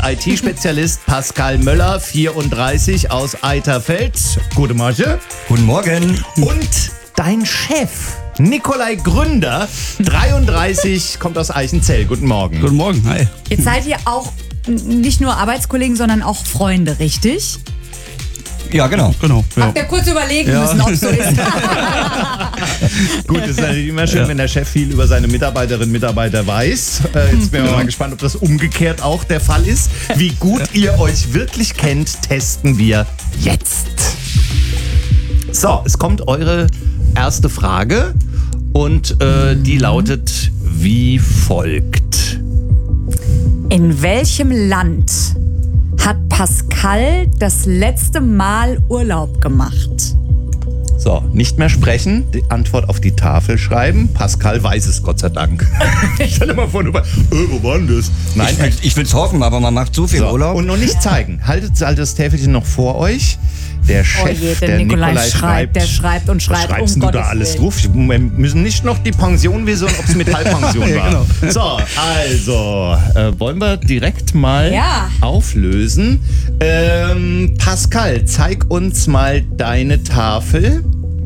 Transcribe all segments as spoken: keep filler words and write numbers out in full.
I T-Spezialist Pascal Möller, vierunddreißig, aus Eiterfeld. Gute Morgen. Guten Morgen. Und dein Chef, Nikolai Gründer, dreiunddreißig, kommt aus Eichenzell. Guten Morgen. Guten Morgen, hi. Jetzt seid ihr auch nicht nur Arbeitskollegen, sondern auch Freunde, richtig? Ja, genau. Genau. Ja. Habt ihr kurz überlegen Ja. müssen, ob es so ist. Gut, es ist natürlich immer schön, wenn der Chef viel über seine Mitarbeiterinnen und Mitarbeiter weiß. Äh, jetzt bin ich mal gespannt, ob das umgekehrt auch der Fall ist. Wie gut ihr euch wirklich kennt, testen wir jetzt. So, es kommt eure erste Frage und äh, die lautet wie folgt. In welchem Land hat Pascal das letzte Mal Urlaub gemacht? So, nicht mehr sprechen, die Antwort auf die Tafel schreiben. Pascal weiß es, Gott sei Dank. Stell dir mal vor, du, äh, wo war denn das? Nein, Ich, will- ich will's hoffen, aber man macht so viel so, Urlaub. und noch nicht zeigen. Haltet, haltet das Täfelchen noch vor euch. Der Chef, Oh je, der, der Nikolai, Nikolai schreibt, der schreibt und Was schreibt. schreibst um du da Gottes alles Willen. drauf? Wir müssen nicht noch die Pension wissen, ob es Metallpension Ja, war. genau. So, also, äh, wollen wir direkt mal Ja. auflösen. Ähm, Pascal, zeig uns mal deine Tafel.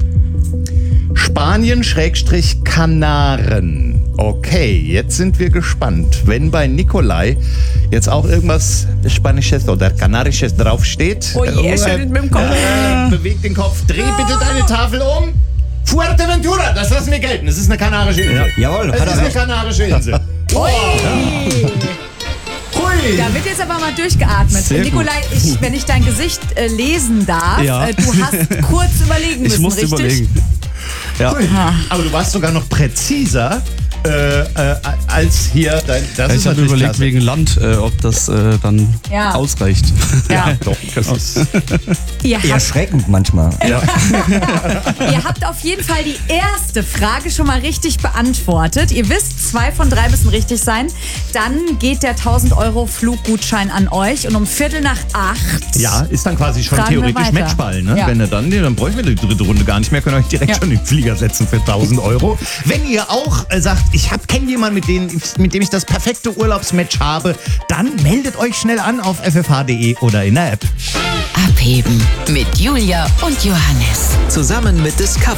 Spanien-Kanaren. Okay, jetzt sind wir gespannt. Wenn bei Nikolai jetzt auch irgendwas Spanisches oder Kanarisches draufsteht. Oh je, er schüttelt mit dem Kopf. Äh, beweg den Kopf, dreh bitte deine Tafel um. Fuerteventura, das lassen wir gelten. Das ist eine kanarische Insel. Jawohl, Es hat ist er eine recht. kanarische Insel. Ui. Hui. Da wird jetzt aber mal durchgeatmet. Sehr gut. Nikolai, ich, wenn ich dein Gesicht äh, lesen darf, Ja. äh, du hast kurz überlegen müssen, Ich musste richtig? überlegen. Ja. Hui. Aber du warst sogar noch präziser äh, äh, als hier dein. Das ist Ich habe natürlich überlegt klasse. wegen Land, äh, ob das äh, dann Ja. ausreicht. Ja. Doch, das ist. Ihr, habt, Erschreckend manchmal. ihr habt auf jeden Fall die erste Frage schon mal richtig beantwortet. Ihr wisst, zwei von drei müssen richtig sein. Dann geht der tausend Euro Fluggutschein an euch und um Viertel nach acht. Ja, ist dann quasi schon Fragen wir theoretisch weiter. Matchball, ne? Ja. Wenn ihr dann, dann bräuchten wir die dritte Runde gar nicht mehr, könnt ihr euch direkt Ja. schon in den Flieger setzen für tausend Euro. Wenn ihr auch äh, sagt, ich kenne jemanden, mit, denen- mit dem ich das perfekte Urlaubsmatch habe, dann meldet euch schnell an auf f f h punkt d e oder in der App. Abheben mit Julia und Johannes. Zusammen mit Discover.